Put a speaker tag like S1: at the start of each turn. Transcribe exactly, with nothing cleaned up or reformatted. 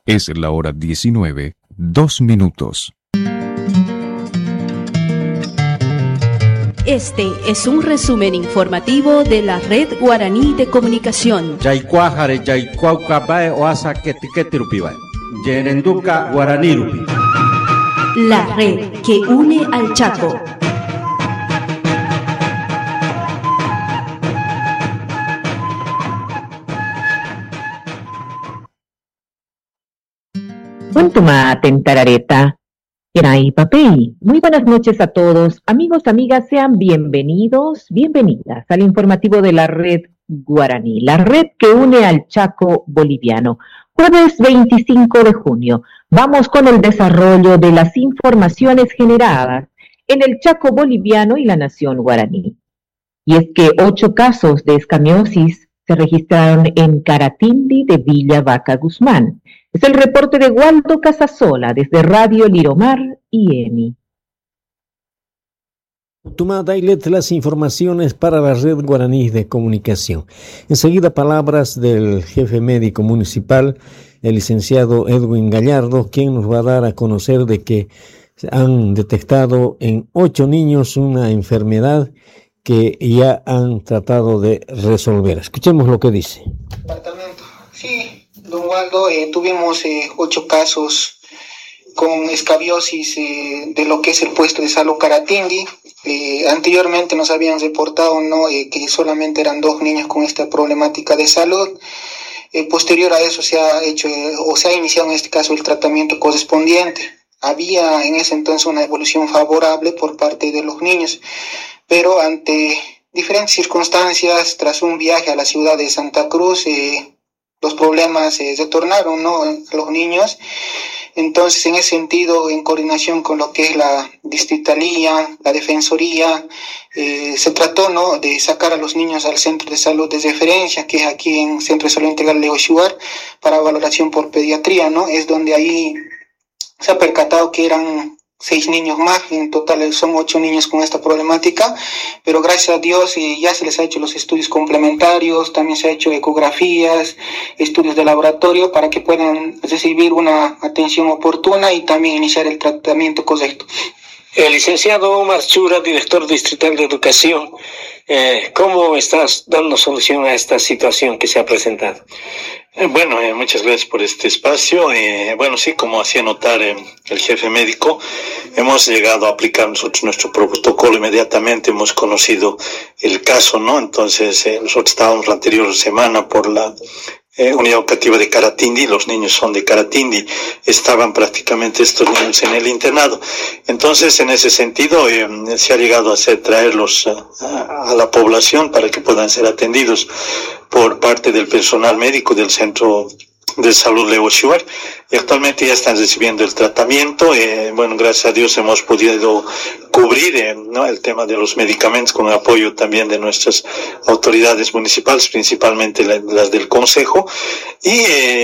S1: Es la hora diecinueve, dos minutos.
S2: Este es un resumen informativo de la Red Guaraní de Comunicación.
S3: Yaycuajare yaycuaucabae oasa ketiketirupibae. Yerenduka Guaranirupi.
S2: La red que une al Chaco.
S4: Cuéntuma tentarareta. Erai papei. Muy buenas noches a todos. Amigos, amigas, sean bienvenidos, bienvenidas al informativo de la Red Guaraní, la red que une al Chaco boliviano. Jueves veinticinco de junio. Vamos con el desarrollo de las informaciones generadas en el Chaco boliviano y la nación guaraní. Y es que ocho casos de escamiosis se registraron en Caratindi de Villa Vaca Guzmán. Es el reporte de Waldo Casasola desde Radio Liromar y EMI.
S5: Toma Dailet las informaciones para la Red Guaraní de Comunicación. Enseguida palabras del jefe médico municipal, el licenciado Edwin Gallardo, quien nos va a dar a conocer de que han detectado en ocho niños una enfermedad que ya han tratado de resolver. Escuchemos lo que dice.
S6: Departamento. Sí. Don Waldo, eh, tuvimos eh, ocho casos con escabiosis eh, de lo que es el puesto de salud Caratindi. Eh, anteriormente nos habían reportado no eh, que solamente eran dos niños con esta problemática de salud. Eh, posterior a eso se ha hecho eh, o se ha iniciado en este caso el tratamiento correspondiente. Había en ese entonces una evolución favorable por parte de los niños, pero ante diferentes circunstancias, tras un viaje a la ciudad de Santa Cruz, eh, los problemas eh, retornaron, ¿no?, a los niños. Entonces, en ese sentido, en coordinación con lo que es la distritalía, la defensoría, eh, se trató, ¿no?, de sacar a los niños al centro de salud de referencia, que es aquí en Centro de Salud Integral de Oxuar, para valoración por pediatría, ¿no? Es donde ahí se ha percatado que eran seis niños más, en total son ocho niños con esta problemática, pero gracias a Dios eh, ya se les ha hecho los estudios complementarios, también se ha hecho ecografías, estudios de laboratorio para que puedan recibir una atención oportuna y también iniciar el tratamiento correcto.
S7: El licenciado Omar Chura, director distrital de educación, eh, ¿cómo estás dando solución a esta situación que se ha presentado?
S8: Eh, bueno, eh, muchas gracias por este espacio. Eh, bueno, sí, como hacía notar eh, el jefe médico, hemos llegado a aplicar nosotros nuestro protocolo inmediatamente, hemos conocido el caso, ¿no? Entonces, eh, nosotros estábamos la anterior semana por la Eh, unidad educativa de Caratindi, los niños son de Caratindi, estaban prácticamente estos niños en el internado. Entonces, en ese sentido, eh, se ha llegado a hacer traerlos a, a la población para que puedan ser atendidos por parte del personal médico del Centro de Salud Leo Shuar, y actualmente ya están recibiendo el tratamiento. Eh, bueno, gracias a Dios hemos podido cubrir eh, ¿no? el tema de los medicamentos con el apoyo también de nuestras autoridades municipales, principalmente las del Consejo, y eh,